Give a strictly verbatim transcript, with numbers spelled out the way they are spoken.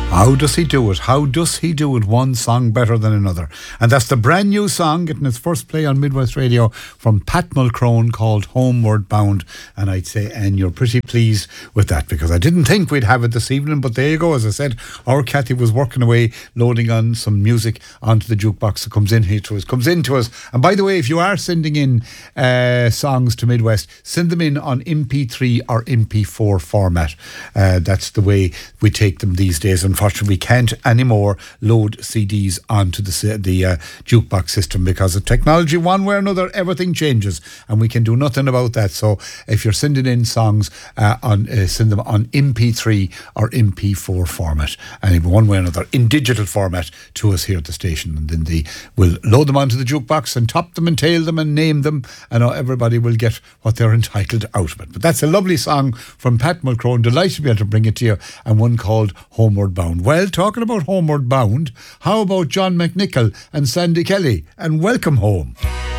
How does he do it? How does he do it? One song better than another. And that's the brand new song getting its first play on Midwest Radio from Pat Mulcrone called Homeward Bound. And I'd say, and you're pretty pleased with that because I didn't think we'd have it this evening, but there you go. As I said, our Kathy was working away, loading on some music onto the jukebox that comes in here to us, comes in to us. And by the way, if you are sending in uh, songs to Midwest, send them in on M P three or M P four format. Uh, that's the way we take them these days. Unfortunately, we can't anymore load C Ds onto the the uh, jukebox system because of technology. One way or another, everything changes, and we can do nothing about that. So, if you're sending in songs, uh, on uh, send them on M P three or M P four format, and one way or another in digital format to us here at the station, and then the we'll load them onto the jukebox and top them and tail them and name them, and uh, everybody will get what they're entitled out of it. But that's a lovely song from Pat Mulcrone. Delighted to be able to bring it to you, and one called Homeward Bound. Well, talking about Homeward Bound, how about John McNichol and Sandy Kelly and Welcome Home?